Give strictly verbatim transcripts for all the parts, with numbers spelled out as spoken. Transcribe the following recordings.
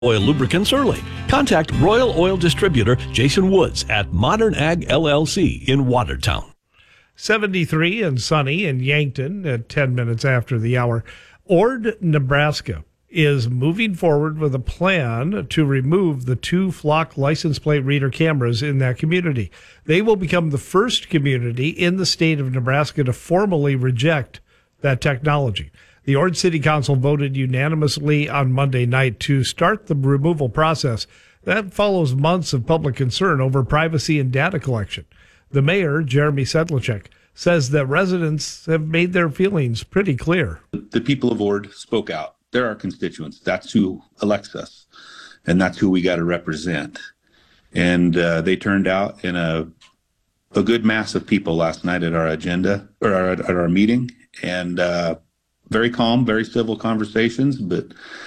Oil lubricants early. Contact Royal Oil Distributor Jason Woods at Modern Ag L L C in Watertown. seventy-three and sunny in Yankton at ten minutes after the hour. Ord, Nebraska is moving forward with a plan to remove the two Flock license plate reader cameras in that community. They will become the first community in the state of Nebraska to formally reject that technology. The Ord City Council voted unanimously on Monday night to start the removal process. That follows months of public concern over privacy and data collection. The mayor, Jeremy Sedlacek, says that residents have made their feelings pretty clear. The people of Ord spoke out. They're our constituents. That's who elects us, and that's who we got to represent. And uh, they turned out in a a good mass of people last night at our agenda or our, at our meeting, and uh, very calm, very civil conversations, but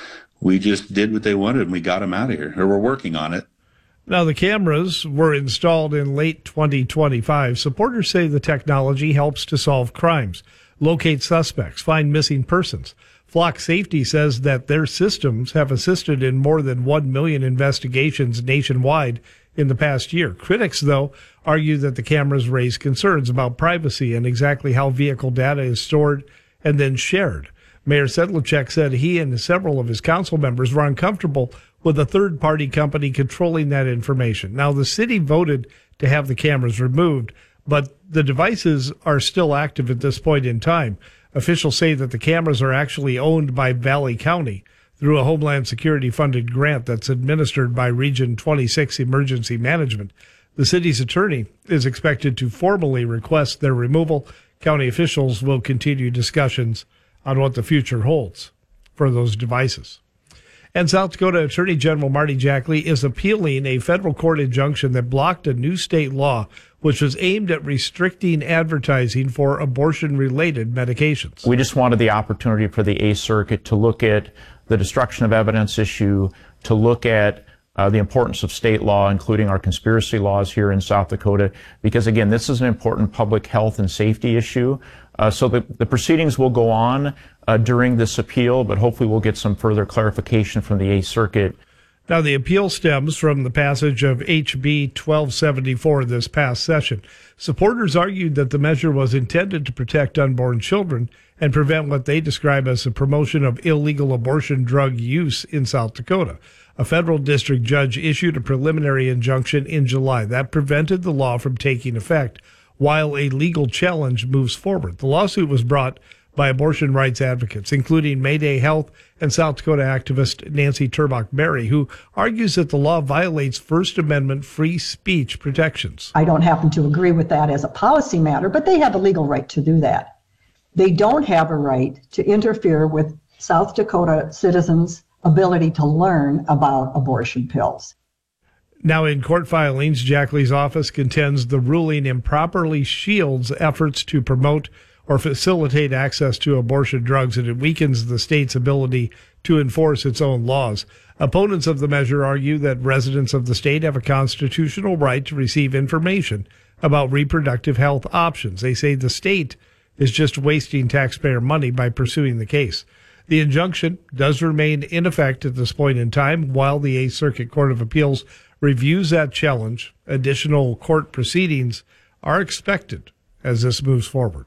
we just did what they wanted and we got them out of here, or we're working on it. Now, the cameras were installed in late twenty twenty-five. Supporters say the technology helps to solve crimes, locate suspects, find missing persons. Flock Safety says that their systems have assisted in more than one million investigations nationwide in the past year. Critics, though, argue that the cameras raise concerns about privacy and exactly how vehicle data is stored and then shared. Mayor Sedlacek said he and several of his council members were uncomfortable with a third-party company controlling that information. Now, the city voted to have the cameras removed, but the devices are still active at this point in time. Officials say that the cameras are actually owned by Valley County through a Homeland Security-funded grant that's administered by Region twenty-six Emergency Management. The city's attorney is expected to formally request their removal. County officials will continue discussions on what the future holds for those devices. And South Dakota Attorney General Marty Jackley is appealing a federal court injunction that blocked a new state law which was aimed at restricting advertising for abortion-related medications. We just wanted the opportunity for the Eighth Circuit to look at the destruction of evidence issue, to look at uh, the importance of state law, including our conspiracy laws here in South Dakota, because, again, this is an important public health and safety issue. Uh, so the, the proceedings will go on uh, during this appeal, but hopefully we'll get some further clarification from the Eighth Circuit. Now, the appeal stems from the passage of H B twelve seventy-four this past session. Supporters argued that the measure was intended to protect unborn children and prevent what they describe as the promotion of illegal abortion drug use in South Dakota. A federal district judge issued a preliminary injunction in July that prevented the law from taking effect while a legal challenge moves forward. The lawsuit was brought by abortion rights advocates, including Mayday Health and South Dakota activist Nancy Turbach-Berry, who argues that the law violates First Amendment free speech protections. I don't happen to agree with that as a policy matter, but they have a legal right to do that. They don't have a right to interfere with South Dakota citizens' ability to learn about abortion pills. Now, in court filings, Jackley's office contends the ruling improperly shields efforts to promote or facilitate access to abortion drugs, and it weakens the state's ability to enforce its own laws. Opponents of the measure argue that residents of the state have a constitutional right to receive information about reproductive health options. They say the state is just wasting taxpayer money by pursuing the case. The injunction does remain in effect at this point in time while the Eighth Circuit Court of Appeals reviews that challenge. Additional court proceedings are expected as this moves forward.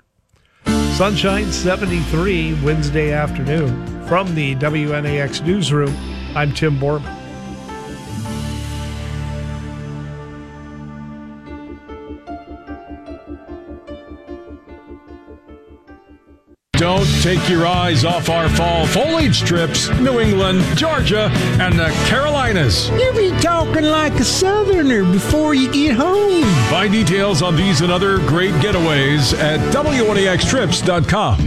Sunshine seventy-three Wednesday afternoon. From the W N A X newsroom, I'm Tim Borman. Don't take your eyes off our fall foliage trips. New England, Georgia, and the Carolinas. You be talking like a southerner before you get home. Find details on these and other great getaways at W N A X trips dot com.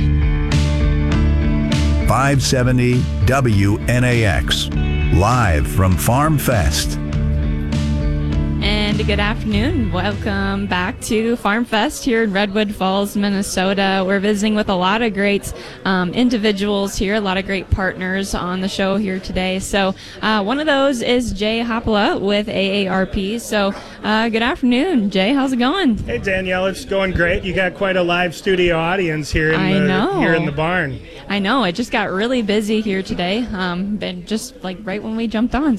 five seventy W N A X, live from Farm Fest. And good afternoon. Welcome back to Farm Fest here in Redwood Falls, Minnesota. We're visiting with a lot of great um, individuals here, a lot of great partners on the show here today. So uh, one of those is Jay Hopla with A A R P. So uh, good afternoon, Jay. How's it going? Hey, Danielle. It's going great. You got quite a live studio audience here in, I the, know. here in the barn. I know. It just got really busy here today, um, and just like right when we jumped on.